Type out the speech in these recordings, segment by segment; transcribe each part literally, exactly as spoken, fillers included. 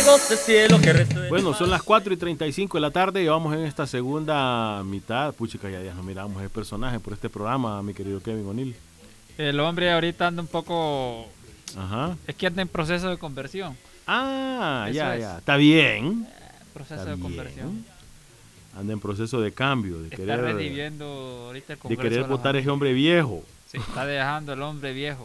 voz del cielo que resuena. Bueno, son las cuatro y treinta y cinco de la tarde y vamos en esta segunda mitad. Puchica, ya, ya nos miramos el personaje por este programa, mi querido Kevin O'Neill. El hombre ahorita anda un poco... Ajá. Es que anda en proceso de conversión. Ah, Eso ya, es. ya. Está bien. Proceso Está de bien. conversión. Anda en proceso de cambio, de Está querer, recibiendo ahorita el de Congreso. querer la votar a ese familia. hombre viejo. Se está dejando el hombre viejo.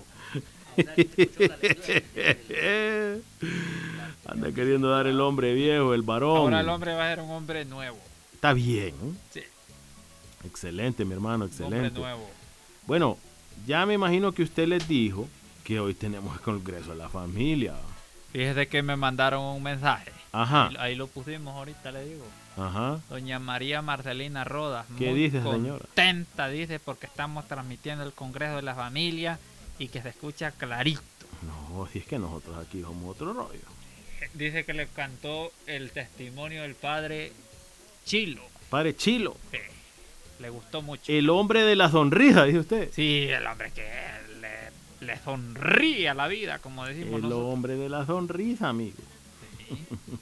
Anda queriendo dar el hombre viejo, el varón. Ahora el hombre va a ser un hombre nuevo. Está bien. Sí, Excelente, mi hermano, un excelente. hombre nuevo. Bueno, ya me imagino que usted les dijo que hoy tenemos el Congreso de la Familia. Fíjese que me mandaron un mensaje. Ajá, Ahí, ahí lo pusimos ahorita, le digo. ajá. Doña María Marcelina Rodas. ¿Qué muy dice, señora? contenta, dice, porque estamos transmitiendo el Congreso de la Familia y que se escucha clarito. No, si es que nosotros aquí somos otro rollo. Dice que le cantó el testimonio del padre Chilo. Padre Chilo, Sí, le gustó mucho. el hombre de la sonrisa, dice usted. Sí, el hombre que le, le sonríe a la vida, como decimos El nosotros. hombre de la sonrisa, amigo. Sí.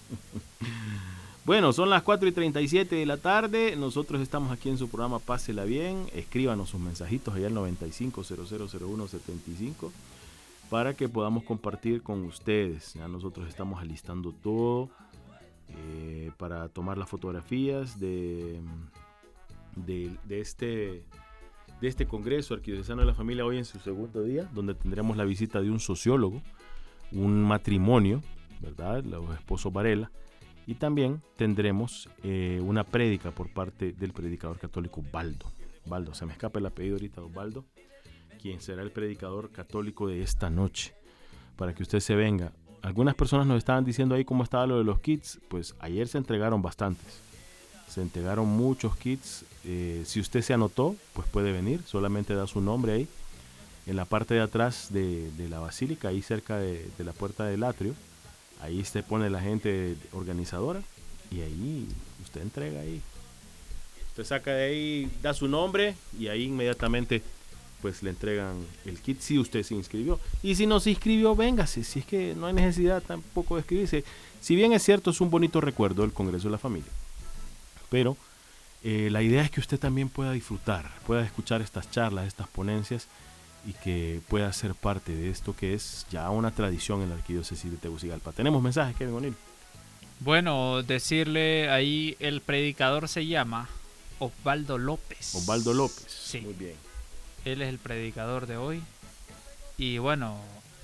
Bueno, son las cuatro y treinta y siete de la tarde. Nosotros estamos aquí en su programa Pásela Bien. Escríbanos sus mensajitos allá al noventa y cinco, cero cero cero uno, setenta y cinco para que podamos compartir con ustedes. Ya nosotros estamos alistando todo eh, para tomar las fotografías de, de, de, este, de este Congreso Arquidiocesano de la Familia hoy en su segundo día, donde tendremos la visita de un sociólogo, un matrimonio, ¿verdad? Los esposos Varela. Y también tendremos eh, una prédica por parte del predicador católico Baldo. Baldo, se me escapa el apellido ahorita, Baldo, quien será el predicador católico de esta noche, para que usted se venga. Algunas personas nos estaban diciendo ahí cómo estaba lo de los kits. Pues ayer se entregaron bastantes. Se entregaron muchos kits. Eh, si usted se anotó, pues puede venir. Solamente da su nombre ahí, en la parte de atrás de, de la basílica, ahí cerca de, de la puerta del atrio. Ahí se pone la gente organizadora y ahí usted entrega ahí. Usted saca de ahí, da su nombre y ahí inmediatamente pues le entregan el kit si usted se inscribió. Y si no se inscribió, véngase. Si es que no hay necesidad tampoco de inscribirse. Si bien es cierto, es un bonito recuerdo del Congreso de la Familia. Pero eh, la idea es que usted también pueda disfrutar, pueda escuchar estas charlas, estas ponencias, y que pueda ser parte de esto que es ya una tradición en la Arquidiócesis de Tegucigalpa. Tenemos mensajes, Kevin O'Neill. Bueno, decirle ahí, el predicador se llama Osvaldo López. Osvaldo López. Sí. Muy bien. Él es el predicador de hoy. Y bueno,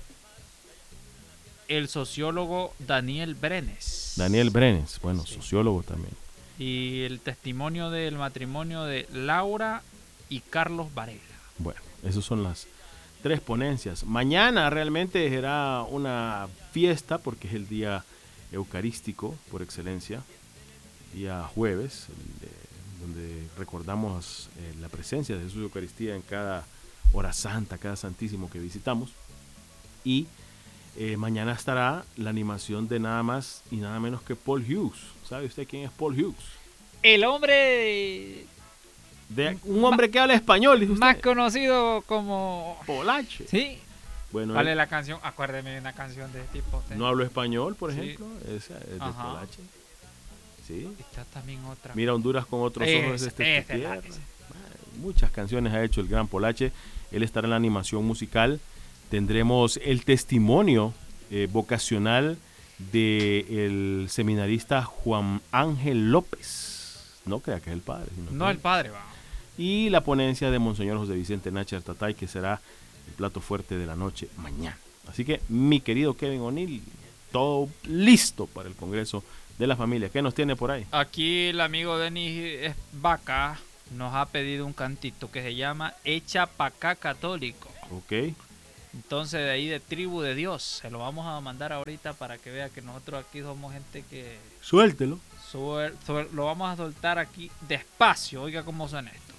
el sociólogo Daniel Brenes. Daniel Brenes, bueno, Sí. sociólogo también. Y el testimonio del matrimonio de Laura y Carlos Varela. Bueno, esas son las tres ponencias. Mañana realmente será una fiesta porque es el día eucarístico por excelencia, día jueves, el, eh, donde recordamos eh, la presencia de Jesús de Eucaristía en cada hora santa, cada santísimo que visitamos. Y eh, mañana estará la animación de nada más y nada menos que Paul Hughes. ¿Sabe usted quién es Paul Hughes? El hombre De un hombre que habla español, dice usted. más conocido como... Polache. Sí. Bueno, Vale él la canción, acuérdeme de una canción de este tipo. usted. no hablo español, por Sí. ejemplo. Esa es de Ajá. Polache. Sí. Está también otra. Mira Honduras con otros ojos Esa, desde esa tu es la- tierra. esa. Muchas canciones ha hecho el gran Polache. Él estará en la animación musical. Tendremos el testimonio eh, vocacional del seminarista Juan Ángel López. No crea que es el padre. Sino No que- el padre, va. Y la ponencia de Monseñor José Vicente Nácher Tatay, que será el plato fuerte de la noche mañana. Así que, mi querido Kevin O'Neill, todo listo para el Congreso de la Familia. ¿Qué nos tiene por ahí? Aquí el amigo Denis Vaca nos ha pedido un cantito que se llama Echa pa' acá Católico. Ok. Entonces de ahí de Tribu de Dios. Se lo vamos a mandar ahorita para que vea que nosotros aquí somos gente que Suéltelo. suel- suel- lo vamos a soltar aquí despacio. Oiga cómo suena esto.